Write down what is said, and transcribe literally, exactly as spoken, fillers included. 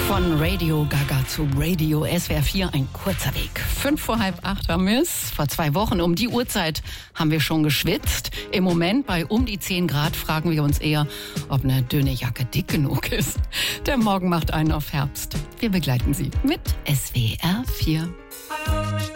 Von Radio Gaga zu Radio S W R vier, ein kurzer Weg. Fünf vor halb acht haben wir es. Vor zwei Wochen um die Uhrzeit haben wir schon geschwitzt. Im Moment bei um die zehn Grad fragen wir uns eher, ob eine dünne Jacke dick genug ist. Der Morgen macht einen auf Herbst. Wir begleiten Sie mit S W R vier.